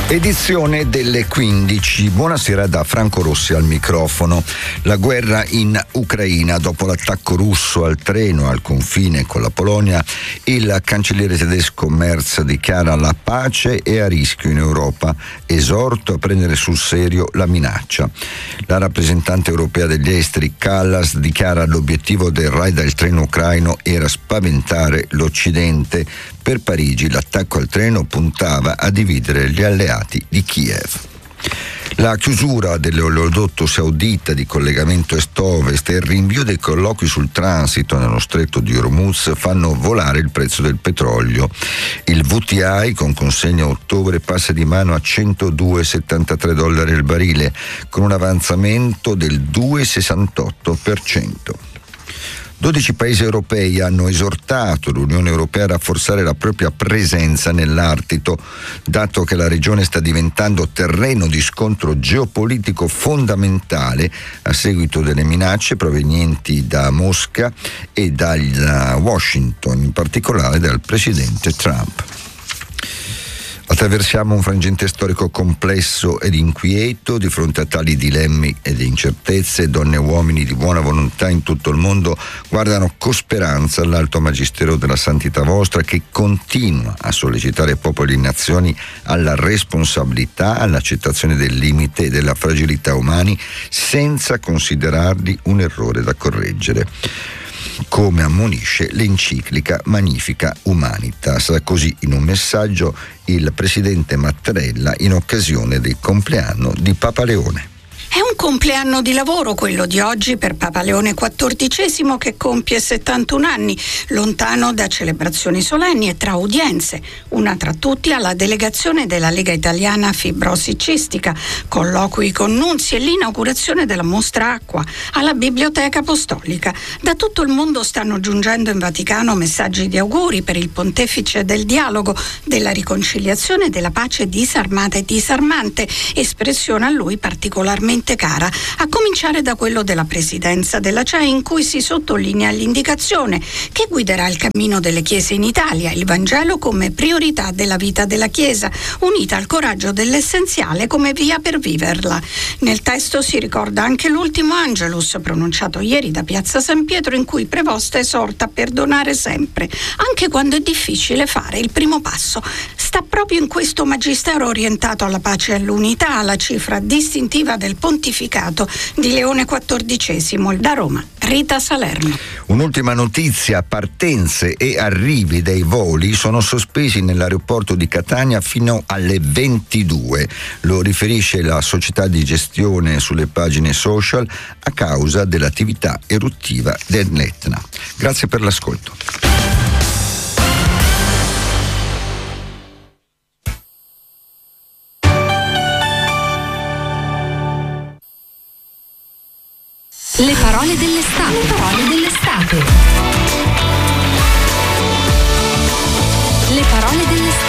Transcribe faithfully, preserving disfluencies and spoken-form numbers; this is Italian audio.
Edizione delle quindici. Buonasera da Franco Rossi al microfono. La guerra in Ucraina. Dopo l'attacco russo al treno al confine con la Polonia, il cancelliere tedesco Merz dichiara la pace è a rischio in Europa. Esorto a prendere sul serio la minaccia. La rappresentante europea degli esteri Kallas dichiara l'obiettivo del raid al treno ucraino era spaventare l'Occidente. Per Parigi l'attacco al treno puntava a dividere gli alleati di Kiev. La chiusura dell'oleodotto saudita di collegamento est-ovest e il rinvio dei colloqui sul transito nello stretto di Hormuz fanno volare il prezzo del petrolio. Il W T I con consegna a ottobre passa di mano a centodue virgola settantatré dollari al barile, con un avanzamento del due virgola sessantotto per cento. dodici paesi europei hanno esortato l'Unione Europea a rafforzare la propria presenza nell'Artico, dato che la regione sta diventando terreno di scontro geopolitico fondamentale a seguito delle minacce provenienti da Mosca e da Washington, in particolare dal presidente Trump. Attraversiamo un frangente storico complesso ed inquieto. Di fronte a tali dilemmi ed incertezze, donne e uomini di buona volontà in tutto il mondo guardano con speranza all'alto magistero della santità vostra, che continua a sollecitare popoli e nazioni alla responsabilità, all'accettazione del limite e della fragilità umani, senza considerarli un errore da correggere, come ammonisce l'enciclica Magnificat Humanitas. Così, in un messaggio, il presidente Mattarella in occasione del compleanno di Papa Leone. È un compleanno di lavoro quello di oggi per Papa Leone quattordicesimo, che compie settantuno anni, lontano da celebrazioni solenni e tra udienze, una tra tutti alla delegazione della Lega Italiana Fibrosi Cistica, colloqui con nunzi e l'inaugurazione della mostra acqua alla Biblioteca Apostolica. Da tutto il mondo stanno giungendo in Vaticano messaggi di auguri per il pontefice del dialogo, della riconciliazione, della pace disarmata e disarmante, espressione a lui particolarmente cara, a cominciare da quello della presidenza della C E I, in cui si sottolinea l'indicazione che guiderà il cammino delle chiese in Italia, il Vangelo come priorità della vita della Chiesa, unita al coraggio dell'essenziale come via per viverla. Nel testo si ricorda anche l'ultimo Angelus pronunciato ieri da Piazza San Pietro, in cui Prevosta esorta a perdonare sempre, anche quando è difficile fare il primo passo. Sta proprio in questo magistero orientato alla pace e all'unità la cifra distintiva del pontificato di Leone quattordicesimo. Da Roma, Rita Salerno. Un'ultima notizia: partenze e arrivi dei voli sono sospesi nell'aeroporto di Catania fino alle ventidue. Lo riferisce la società di gestione sulle pagine social a causa dell'attività eruttiva dell'Etna. Grazie per l'ascolto. Le parole dell'estate. Le parole dell'estate. Le parole dell'estate.